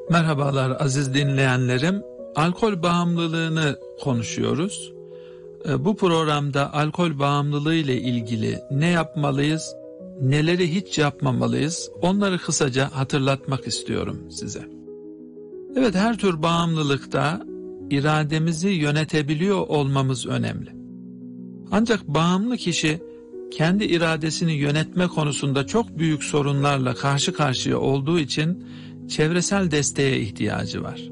Merhabalar aziz dinleyenlerim. Alkol bağımlılığını konuşuyoruz. Bu programda alkol bağımlılığı ile ilgili ne yapmalıyız, neleri hiç yapmamalıyız, onları kısaca hatırlatmak istiyorum size. Evet, her tür bağımlılıkta irademizi yönetebiliyor olmamız önemli. Ancak bağımlı kişi kendi iradesini yönetme konusunda çok büyük sorunlarla karşı karşıya olduğu için çevresel desteğe ihtiyacı var.